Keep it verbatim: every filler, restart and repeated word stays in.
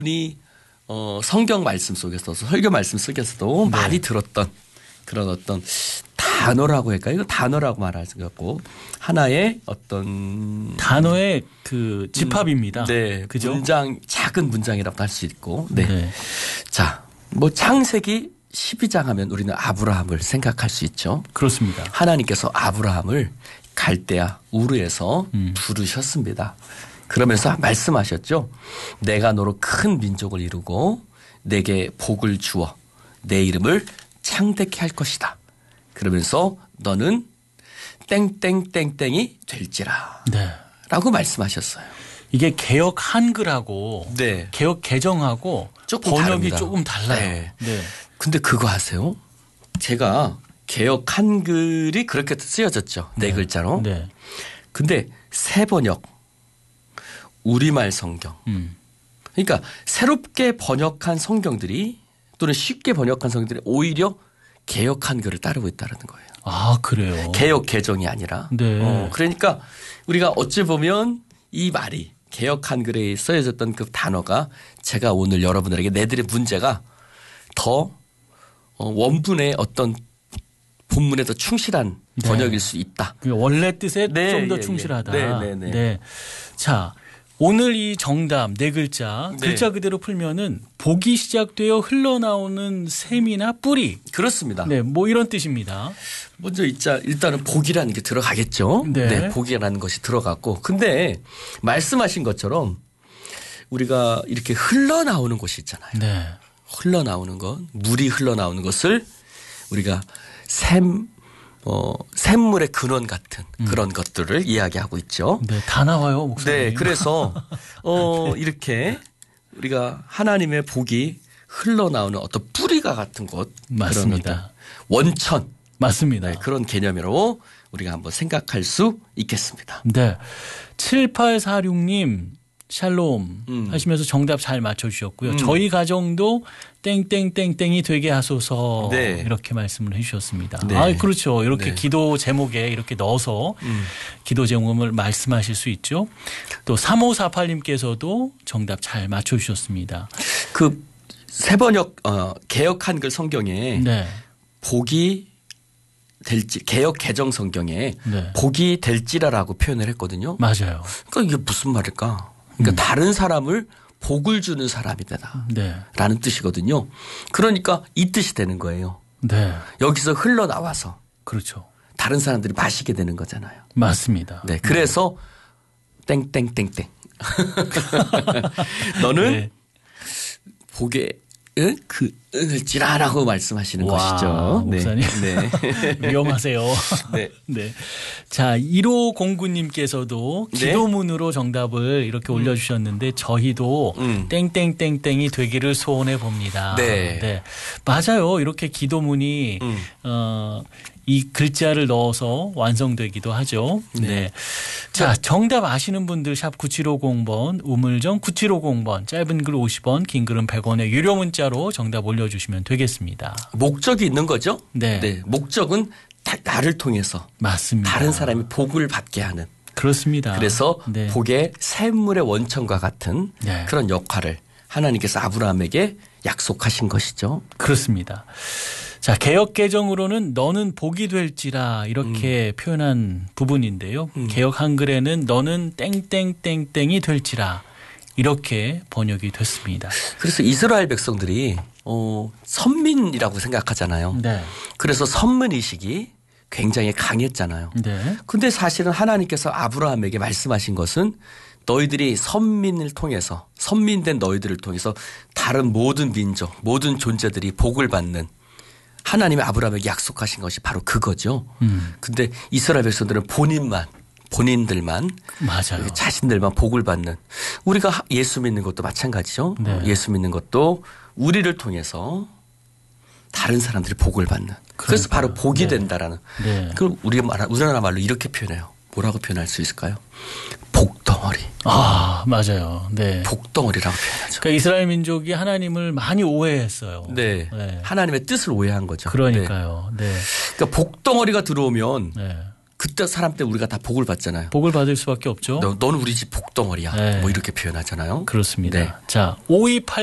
우리 어, 성경 말씀 속에서 설교 말씀 속에서도 네. 많이 들었던 그런 어떤 단어라고 할까요? 이거 단어라고 말할 수 없고 하나의 어떤 단어의 그 집합입니다. 음, 네, 그죠? 문장 작은 문장이라고 할 수 있고, 네. 네. 자, 뭐 창세기 십이 장 하면 우리는 아브라함을 생각할 수 있죠. 그렇습니다. 하나님께서 아브라함을 갈대아 우르에서 음. 부르셨습니다. 그러면서 말씀하셨죠. 내가 너로 큰 민족을 이루고 내게 복을 주어 내 이름을 창대케 할 것이다. 그러면서 너는 땡땡땡땡이 될지라. 네. 라고 말씀하셨어요. 이게 개역 한글하고 네. 개역 개정하고 조금 번역이 다릅니다. 조금 달라요. 네. 네. 근데 그거 아세요? 제가 개역 한글이 그렇게 쓰여졌죠. 네, 네. 글자로. 네. 근데 새 번역 우리말 성경. 음. 그러니까 새롭게 번역한 성경들이 또는 쉽게 번역한 성경들이 오히려 개역 한글을 따르고 있다는 거예요. 아, 그래요. 개역 개정이 아니라. 네. 어, 그러니까 우리가 어찌 보면 이 말이 개역 한글에 써여졌던 그 단어가 제가 오늘 여러분들에게 내드릴 문제가 더 원문의 어떤 본문에 더 충실한 네. 번역일 수 있다. 원래 뜻에 네, 좀 더 예, 예. 충실하다. 네, 네, 네. 네. 자, 오늘 이 정답 네 글자 네. 글자 그대로 풀면은 복이 시작되어 흘러나오는 샘이나 뿌리. 그렇습니다. 네, 뭐 이런 뜻입니다. 먼저 일자 일단은 복이라는 게 들어가겠죠. 네. 네, 복이라는 것이 들어갔고, 근데 말씀하신 것처럼 우리가 이렇게 흘러나오는 곳이 있잖아요. 네. 흘러나오는 것, 물이 흘러나오는 것을 우리가 샘, 어, 샘물의 근원 같은 그런 음. 것들을 이야기하고 있죠. 네, 다 나와요, 목사님. 네, 그래서 어, 네. 이렇게 우리가 하나님의 복이 흘러나오는 어떤 뿌리가 같은 곳, 맞습니다. 그런 원천, 맞습니다. 네, 그런 개념으로 우리가 한번 생각할 수 있겠습니다. 네, 칠팔사육 님. 샬롬 음. 하시면서 정답 잘 맞춰주셨고요. 음. 저희 가정도 땡땡땡땡이 되게 하소서 네. 이렇게 말씀을 해 주셨습니다. 네. 아, 그렇죠. 이렇게 네. 기도 제목에 이렇게 넣어서 음. 기도 제목을 말씀하실 수 있죠. 또 삼오사팔 님께서도 정답 잘 맞춰주셨습니다. 그 새번역 어, 개역 한글 성경에 네. 복이 될지 개역 개정 성경에 네. 복이 될지라라고 표현을 했거든요. 맞아요. 그러니까 이게 무슨 말일까? 그러니까 음. 다른 사람을 복을 주는 사람이 되다. 네. 라는 뜻이거든요. 그러니까 이 뜻이 되는 거예요. 네. 여기서 흘러나와서. 그렇죠. 다른 사람들이 마시게 되는 거잖아요. 맞습니다. 네. 그래서 네. 땡땡땡땡. 너는 네. 복에 그 을지라라고 말씀하시는 와, 것이죠. 목사님. 네. 네. 위험하세요. 네. 네. 자, 일오공구 님께서도 기도문으로 네. 정답을 이렇게 음. 올려주셨는데 저희도 음. 땡땡땡땡이 되기를 소원해 봅니다. 네. 네. 맞아요. 이렇게 기도문이 음. 어, 이 글자를 넣어서 완성되기도 하죠. 네. 네. 자, 정답 아시는 분들 샵 구칠오공 번, 우물정 구칠오공 번, 짧은 글 오십 원, 긴 글은 백 원의 유료 문자로 정답 올려주시면 되겠습니다. 목적이 있는 거죠? 네. 네. 목적은 나를 통해서 맞습니다. 다른 사람이 복을 받게 하는. 그렇습니다. 그래서 네. 복의 샘물의 원천과 같은 네. 그런 역할을 하나님께서 아브라함에게 약속하신 것이죠. 그렇습니다. 자, 개역 개정으로는 너는 복이 될지라 이렇게 음. 표현한 부분인데요. 음. 개역 한글에는 너는 땡땡땡땡이 될지라 이렇게 번역이 됐습니다. 그래서 이스라엘 백성들이 어, 선민이라고 생각하잖아요. 네. 그래서 선민의식이 굉장히 강했잖아요. 네. 근데 사실은 하나님께서 아브라함에게 말씀하신 것은 너희들이 선민을 통해서 선민된 너희들을 통해서 다른 모든 민족 모든 존재들이 복을 받는 하나님이 아브라함에게 약속하신 것이 바로 그거죠. 음. 근데 이스라엘 백성들은 본인만 본인들만 맞아요. 자신들만 복을 받는 우리가 예수 믿는 것도 마찬가지죠. 네. 예수 믿는 것도 우리를 통해서 다른 사람들이 복을 받는 그러니까요. 그래서 바로 복이 네. 된다라는 네. 그걸 우리가 말 우리나라 말로 이렇게 표현해요. 뭐라고 표현할 수 있을까요? 복덩어리. 아, 맞아요. 네. 복덩어리라고 표현하죠. 그러니까 이스라엘 민족이 하나님을 많이 오해했어요. 네. 네. 하나님의 뜻을 오해한 거죠. 그러니까요. 네. 네. 그러니까 복덩어리가 들어오면 네. 그때 사람 때 우리가 다 복을 받잖아요. 복을 받을 수밖에 없죠. 너, 너는 우리 집 복덩어리야. 네. 뭐 이렇게 표현하잖아요. 그렇습니다. 네. 자, 오이팔